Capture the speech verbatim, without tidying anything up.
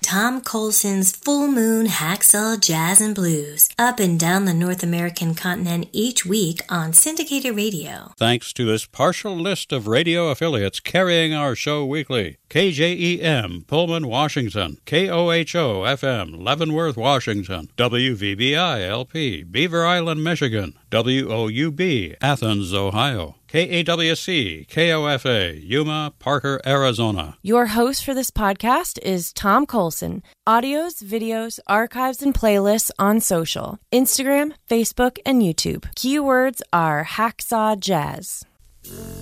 Tom Colson's Full Moon Hacksaw Jazz and Blues up and down the North American continent each week on syndicated radio. Thanks to this partial list of radio affiliates carrying our show weekly. K J E M, Pullman, Washington. K O H O F M, Leavenworth, Washington. W V B I L P, Beaver Island, Michigan. W O U B, Athens, Ohio. K A W C, K O F A, Yuma, Parker, Arizona. Your host for this podcast is Tom Colson. Audios, videos, archives, and playlists on social. Instagram, Facebook, and YouTube. Keywords are Hacksaw Jazz.